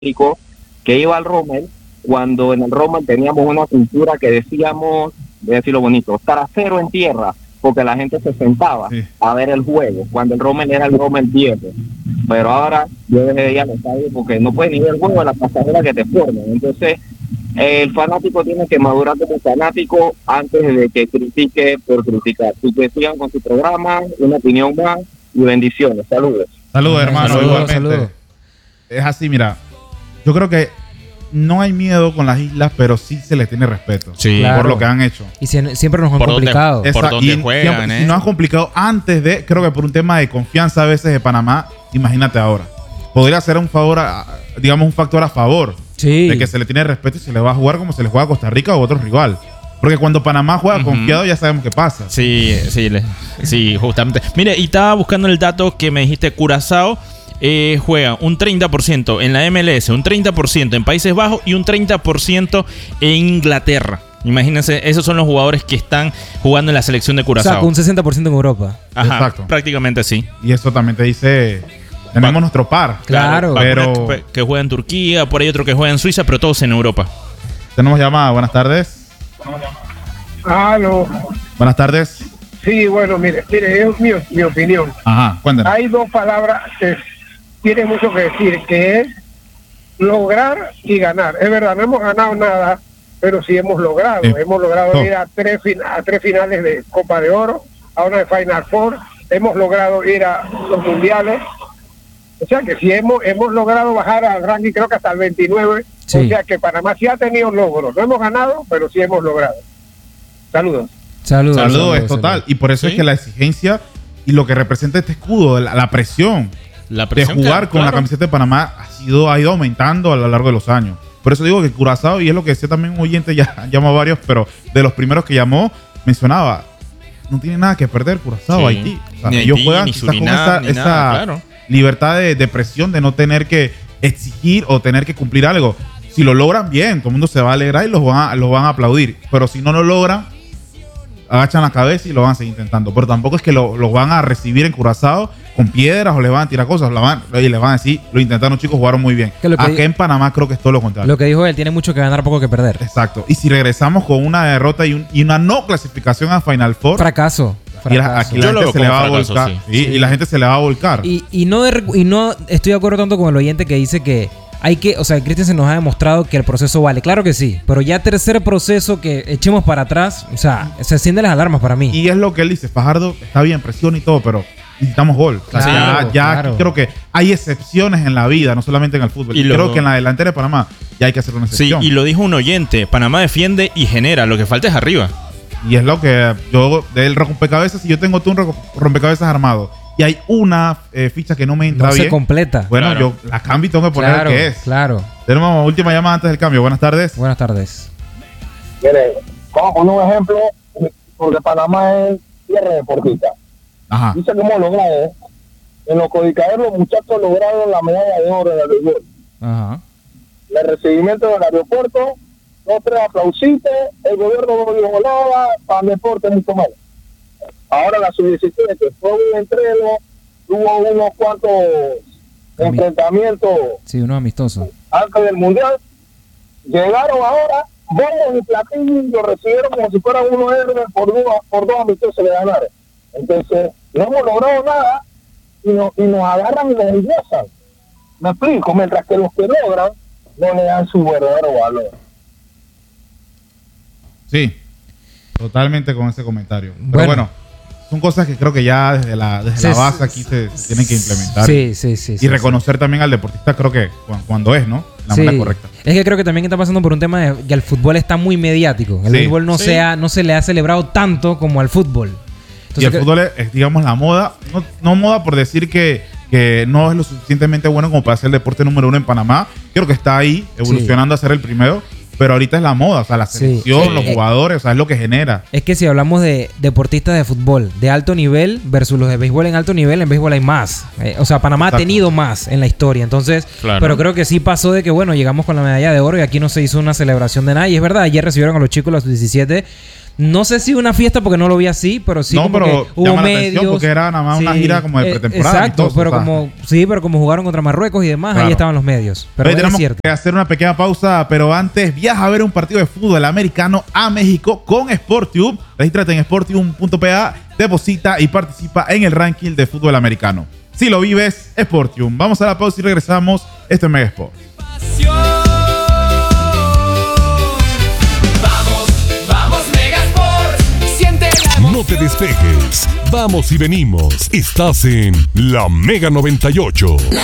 fanático que iba al Rommel, cuando en el Rommel teníamos una cultura que decíamos, voy a decirlo bonito, trasero en tierra, porque la gente se sentaba a ver el juego, cuando el Rommel era el Rommel viejo. Pero ahora yo dejé de ir al estadio porque no puedes ni ver el juego de la pasadera que te forman. Entonces, el fanático tiene que madurar como fanático antes de que critique por criticar. Y que sigan con su programa, una opinión más y bendiciones. Saludos. Saludos, hermano. Igualmente. Saludos. Es así, mira, yo creo que no hay miedo con las islas, pero sí se les tiene respeto por lo que han hecho. Y siempre nos han complicado. Por donde juegan, si nos han complicado antes de, creo que por un tema de confianza a veces de Panamá, imagínate ahora. Podría ser un favor, digamos un factor a favor de que se le tiene respeto y se le va a jugar como se le juega a Costa Rica o otro rival. Porque cuando Panamá juega confiado ya sabemos qué pasa. Sí, justamente. Mire, y estaba buscando el dato que me dijiste, Curazao juega un 30% en la MLS, un 30% en Países Bajos y un 30% en Inglaterra. Imagínense, esos son los jugadores que están jugando en la selección de Curazao. O sea, un 60% en Europa. Ajá, exacto. Prácticamente sí. Y eso también te dice, tenemos nuestro par. Claro. Pero que juega en Turquía, por ahí otro que juega en Suiza, pero todos en Europa. Tenemos llamada, buenas tardes. Aló. Buenas tardes. Sí, bueno, mire, es mi opinión. Ajá, cuéntanos. Hay dos palabras que tienen mucho que decir, que es lograr y ganar. Es verdad, no hemos ganado nada, pero sí hemos logrado. Hemos logrado ir a tres finales de Copa de Oro, a una de Final Four. Hemos logrado ir a los mundiales. O sea que sí hemos logrado bajar al ranking, creo que hasta el 29. Sí. O sea que Panamá sí ha tenido logros. No hemos ganado, pero sí hemos logrado. Saludos. Saludos, es total. Y por eso es que la exigencia y lo que representa este escudo, la presión de jugar con la camiseta de Panamá ha ido aumentando a lo largo de los años. Por eso digo que Curazao, y es lo que decía también un oyente, ya llamó a varios, pero de los primeros que llamó, mencionaba, no tiene nada que perder Curazao, Haití. O sea, ni ellos Haití, juegan ni quizás Surinam, con esa libertad de presión, de no tener que exigir o tener que cumplir algo. Si lo logran, bien, todo el mundo se va a alegrar y los van a aplaudir. Pero si no lo logran, agachan la cabeza y lo van a seguir intentando. Pero tampoco es que lo van a recibir en Curazao con piedras o le van a tirar cosas. Y le van a decir, lo intentaron chicos, jugaron muy bien. Acá en Panamá creo que es todo lo contrario. Lo que dijo él, tiene mucho que ganar, poco que perder. Exacto. Y si regresamos con una derrota y una no clasificación a Final Four, fracaso. Y aquí la gente se le va a volcar. Y la gente se le va a volcar. Y no estoy de acuerdo tanto con el oyente que dice que o sea, Christensen nos ha demostrado que el proceso vale. Claro que sí, pero ya tercer proceso que echemos para atrás, o sea, se encienden las alarmas para mí. Y es lo que él dice, Fajardo está bien, presión y todo, pero necesitamos gol. Claro, Aquí creo que hay excepciones en la vida, no solamente en el fútbol. Y creo que en la delantera de Panamá ya hay que hacer una excepción. Sí, y lo dijo un oyente, Panamá defiende y genera, lo que falta es arriba. Y es lo que yo, del rompecabezas, si yo tengo tú un rompecabezas armado y hay una ficha que no me entra bien, no se completa. Bueno, yo la cambio y tengo que poner el que es. Claro. Tenemos última llamada antes del cambio. Buenas tardes. Buenas tardes. Mire, vamos a poner un ejemplo, porque Panamá es tierra deportista. Ajá. Dice que hemos logrado, en los codicaderos los muchachos lograron la medalla de oro del béisbol. Ajá. El recibimiento del aeropuerto, 2-3 aplausitos, el gobierno no dijo nada, para el deporte mucho más. Ahora la sub-17, que fue un entreno, tuvo unos cuantos enfrentamientos. Sí, unos amistosos. Antes del mundial, llegaron ahora, bombos y platillos, y lo recibieron como si fueran unos héroes por dos amistosos de ganar. Entonces, no hemos logrado nada y nos agarran y nos endiosan. Me explico, mientras que los que logran no le dan su verdadero valor. Sí, totalmente con ese comentario. Pero bueno, son cosas que creo que ya desde la base aquí se tienen que implementar. Sí. Y reconocer también al deportista, creo que cuando es, ¿no? La manera correcta. Es que creo que también está pasando por un tema de que el fútbol está muy mediático. El béisbol no se le ha celebrado tanto como al fútbol. Entonces, y el fútbol es, digamos, la moda. No moda por decir que no es lo suficientemente bueno como para ser el deporte número 1 en Panamá. Creo que está ahí, evolucionando a ser el primero. Pero ahorita es la moda, o sea, la selección, los jugadores, o sea, es lo que genera. Es que si hablamos de deportistas de fútbol de alto nivel versus los de béisbol en alto nivel, en béisbol hay más. O sea, Panamá ha tenido más en la historia. Entonces, pero creo que sí pasó de que, bueno, llegamos con la medalla de oro y aquí no se hizo una celebración de nada. Y es verdad, ayer recibieron a los chicos los 17 No sé si una fiesta porque no lo vi así, pero sí como que hubo medios. Porque era nada más una gira como de pretemporada. Exacto, pero como jugaron contra Marruecos y demás, ahí estaban los medios. Pero tenemos que hacer una pequeña pausa, pero antes viaja a ver un partido de fútbol americano a México con SportTube. Regístrate en sporttube.pa, deposita y participa en el ranking de fútbol americano. Si lo vives, SportTube. Vamos a la pausa y regresamos. Esto es Mega Sport. No te despejes. Vamos y venimos. Estás en la Mega 98.